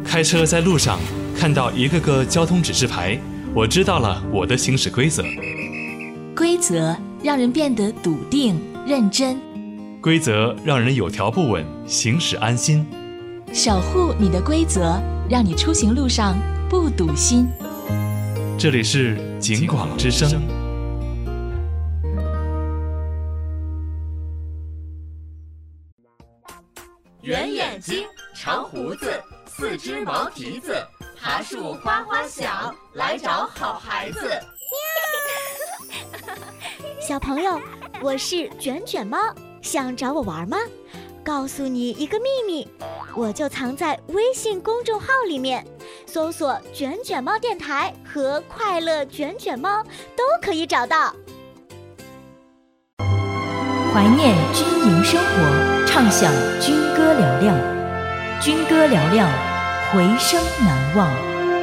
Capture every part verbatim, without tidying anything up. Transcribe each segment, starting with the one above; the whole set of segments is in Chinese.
开车在路上看到一个个交通指示牌，我知道了我的行驶规则。 规则让人变得笃定认真， 规则让人有条不紊，行驶安心。 守护你的规则，让你出行路上不堵心。 这里是警广之声。 圆眼睛，长胡子，四只毛蹄子，爬树哗哗响，来找好孩子。 小朋友，我是卷卷猫，想找我玩吗？告诉你一个秘密，我就藏在微信公众号里面，搜索卷卷猫电台和快乐卷卷猫都可以找到。 怀念军营生活，畅享军歌嘹亮，军歌嘹亮，回声难忘。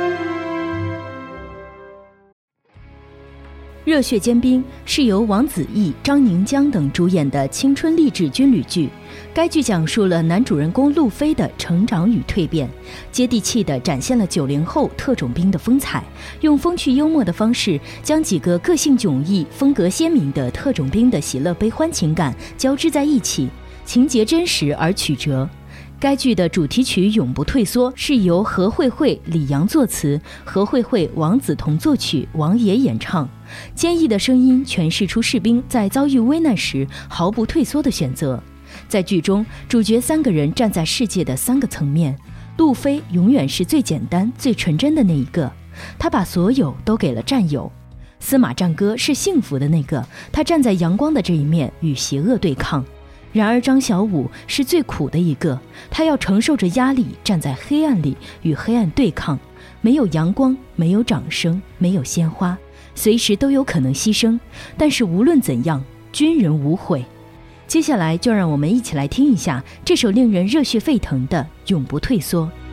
热血尖兵是由王子异、张宁江等主演的青春励志军旅剧。该剧讲述了男主人公路飞的成长与蜕变，接地气地展现了九零后特种兵的风采，用风趣幽默的方式将几个个性迥异、风格鲜明的特种兵的喜乐悲欢情感交织在一起，情节真实而曲折。该剧的主题曲《永不退缩》是由何慧慧、李阳作词，何慧慧、王子彤作曲，王野演唱。坚毅的声音诠释出士兵在遭遇危难时毫不退缩的选择。在剧中，主角三个人站在世界的三个层面，路飞永远是最简单、最纯真的那一个，他把所有都给了战友。司马战歌是幸福的那个，他站在阳光的这一面与邪恶对抗。然而张小武是最苦的一个，他要承受着压力，站在黑暗里与黑暗对抗，没有阳光，没有掌声，没有鲜花，随时都有可能牺牲，但是无论怎样，军人无悔。接下来就让我们一起来听一下这首令人热血沸腾的《永不退缩》。